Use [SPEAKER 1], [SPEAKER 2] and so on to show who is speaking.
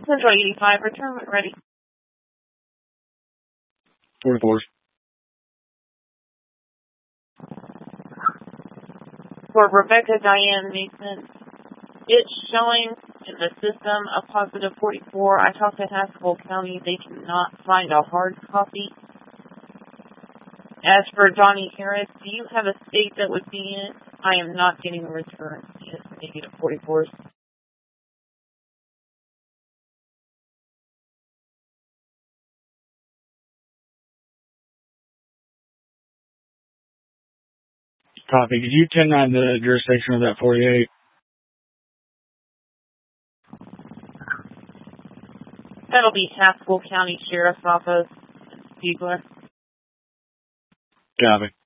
[SPEAKER 1] Central 85, return when ready.
[SPEAKER 2] 44s.
[SPEAKER 1] For Rebecca Diane Mason, it's showing in the system a positive 44. I talked to Haskell County. They cannot find a hard copy. As for Donnie Harris, do you have a state that would be in? I am not getting a return. It's negative 44s.
[SPEAKER 2] Copy. Could you 10-9 the jurisdiction of that 48?
[SPEAKER 1] That'll be Haskell County Sheriff's Office in Spiegler.
[SPEAKER 2] Copy.